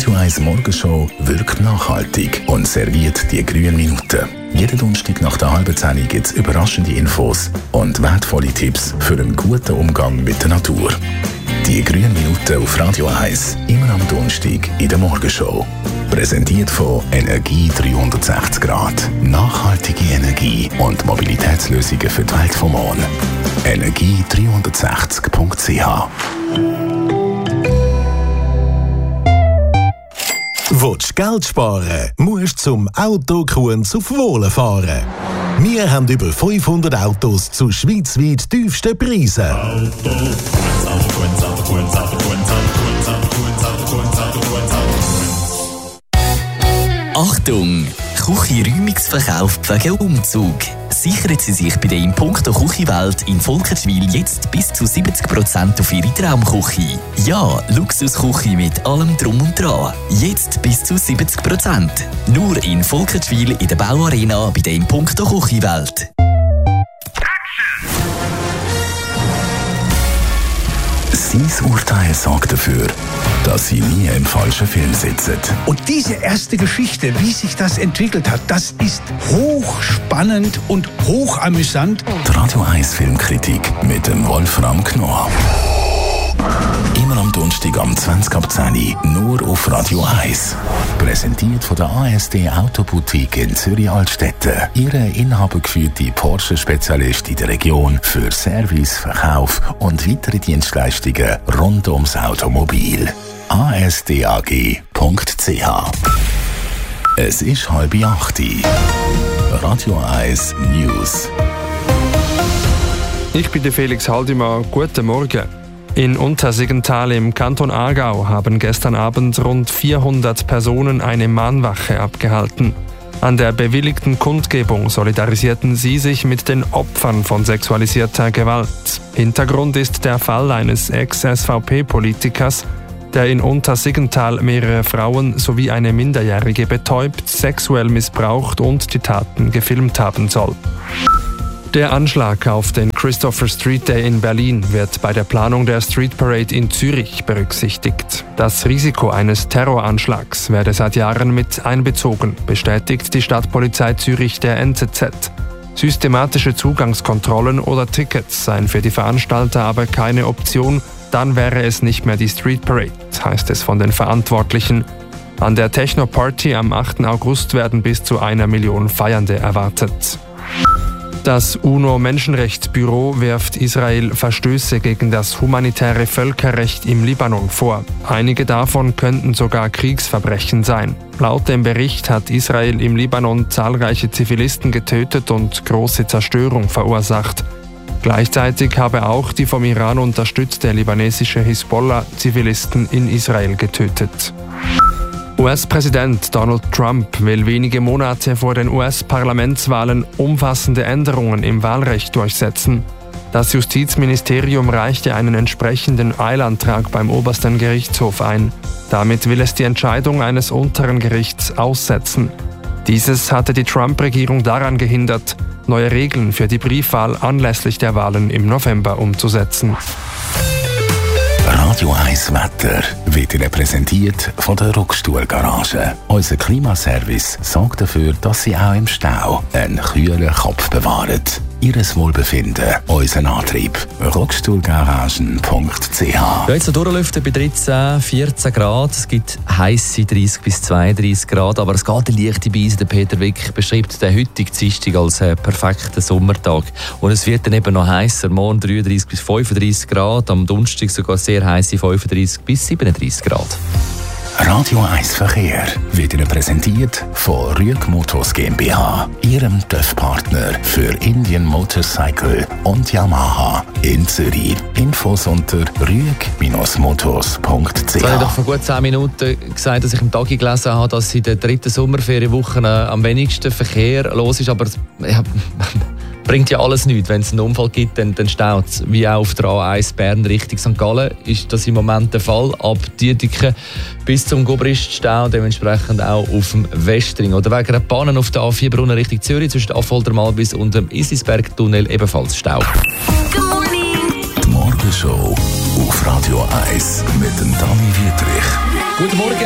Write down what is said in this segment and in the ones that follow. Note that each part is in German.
Radio 1 Morgenshow wirkt nachhaltig und serviert die grünen Minuten. Jeden Donnerstag nach der halben 10 gibt es überraschende Infos und wertvolle Tipps für einen guten Umgang mit der Natur. Die grünen Minuten auf Radio 1, immer am Donnerstag in der Morgenshow. Präsentiert von Energie 360 Grad. Nachhaltige Energie und Mobilitätslösungen für die Welt vom Morgen. Energie360.ch. Willst du Geld sparen, musst du zum Autokunz auf Wohlen fahren. Wir haben über 500 Autos zu schweizweit tiefsten Preisen. Achtung! Küche-Räumungsverkauf Pflege Umzug. Sichern Sie sich bei der Impuncto Küchenwelt in Volkertwil jetzt bis zu 70% auf Ihre Traumküche. Ja, Luxusküche mit allem Drum und Dran. Jetzt bis zu 70%. Nur in Volkertwil in der Bauarena bei der Impuncto Küchenwelt. Sein Urteil sorgt dafür, dass Sie nie im falschen Film sitzen. Und diese erste Geschichte, wie sich das entwickelt hat, das ist hochspannend und hochamüsant. Die Radio 1 Filmkritik mit dem Wolfram Knorr. Immer am Donnerstag am 20 ab 10 nur auf Radio 1. Präsentiert von der ASD Autoboutique in Zürich-Altstetten. Ihre inhabergeführte Porsche-Spezialist in der Region für Service, Verkauf und weitere Dienstleistungen rund ums Automobil. asdag.ch. Es ist 7:30. Radio 1 News. Ich bin der Felix Haldimann. Guten Morgen. In Untersiggenthal im Kanton Aargau haben gestern Abend rund 400 Personen eine Mahnwache abgehalten. An der bewilligten Kundgebung solidarisierten sie sich mit den Opfern von sexualisierter Gewalt. Hintergrund ist der Fall eines Ex-SVP-Politikers, der in Untersiggenthal mehrere Frauen sowie eine Minderjährige betäubt, sexuell missbraucht und die Taten gefilmt haben soll. Der Anschlag auf den Christopher Street Day in Berlin wird bei der Planung der Street Parade in Zürich berücksichtigt. Das Risiko eines Terroranschlags werde seit Jahren mit einbezogen, bestätigt die Stadtpolizei Zürich der NZZ. Systematische Zugangskontrollen oder Tickets seien für die Veranstalter aber keine Option, dann wäre es nicht mehr die Street Parade, heißt es von den Verantwortlichen. An der Techno-Party am 8. August werden bis zu 1 Million Feiernde erwartet. Das UNO-Menschenrechtsbüro wirft Israel Verstöße gegen das humanitäre Völkerrecht im Libanon vor. Einige davon könnten sogar Kriegsverbrechen sein. Laut dem Bericht hat Israel im Libanon zahlreiche Zivilisten getötet und große Zerstörung verursacht. Gleichzeitig habe auch die vom Iran unterstützte libanesische Hisbollah Zivilisten in Israel getötet. US-Präsident Donald Trump will wenige Monate vor den US-Parlamentswahlen umfassende Änderungen im Wahlrecht durchsetzen. Das Justizministerium reichte einen entsprechenden Eilantrag beim obersten Gerichtshof ein. Damit will es die Entscheidung eines unteren Gerichts aussetzen. Dieses hatte die Trump-Regierung daran gehindert, neue Regeln für die Briefwahl anlässlich der Wahlen im November umzusetzen. Radio 1 Wetter wird Ihnen präsentiert von der Rockstuhl-Garage. Unser Klimaservice sorgt dafür, dass Sie auch im Stau einen kühlen Kopf bewahren. Ihres Wohlbefinden, unseren Antrieb. Rockstuhlgaragen.ch. Ja, jetzt so durchlüften bei 13, 14 Grad. Es gibt heisse 30 bis 32 Grad, aber es geht eine leichte Beise. Der Peter Wick beschreibt den heutigen Dienstag als perfekten Sommertag. Und es wird dann eben noch heißer. Morgen 33 bis 35 Grad, am Donnerstag sogar sehr heisse 35 bis 37 Grad. Radio 1 Verkehr wird Ihnen präsentiert von Rüeg Motors GmbH, Ihrem TÜV-Partner für Indian Motorcycle und Yamaha in Zürich. Infos unter rüeg-motors.ch. Ich habe doch vor gut 10 Minuten gesagt, dass ich im Tagi gelesen habe, dass in der 3. Sommerferienwoche am wenigsten Verkehr los ist, aber bringt ja alles nichts. Wenn es einen Unfall gibt, dann staut es. Wie auch auf der A1 Bern Richtung St. Gallen ist das im Moment der Fall. Ab Dietiken bis zum Gobriststau, dementsprechend auch auf dem Westring. Oder wegen der Bahnen auf der A4 Brunnen Richtung Zürich zwischen Affolter Malbis und dem Islisberg-Tunnel ebenfalls Stau. Good morning. Die Morgenshow auf Radio 1 mit dem Dani Wietrich. Guten Morgen, morgen geht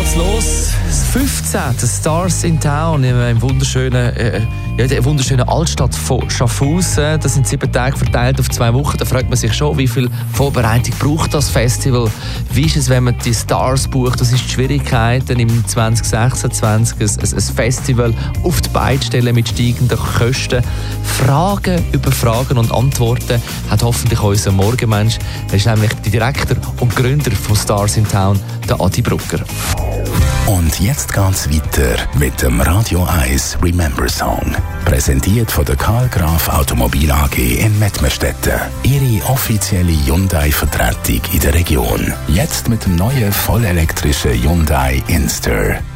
geht's los. Das 15. Stars in Town im wunderschönen Altstadt von Schaffhausen. Das sind 7 Tage verteilt auf 2 Wochen. Da fragt man sich schon, wie viel Vorbereitung braucht das Festival? Wie ist es, wenn man die Stars bucht? Das ist die Schwierigkeit, im 2026 ein Festival auf die Beine stellen mit steigenden Kosten. Fragen über Fragen und Antworten hat hoffentlich unser Morgenmensch. Er ist nämlich der Direktor und Gründer von Stars in Town, der Adi Brucker. Und jetzt geht's weiter mit dem Radio 1 Remember Song. Präsentiert von der Karl Graf Automobil AG in Mettmerstetten. Ihre offizielle Hyundai-Vertretung in der Region. Jetzt mit dem neuen vollelektrischen Hyundai Inster.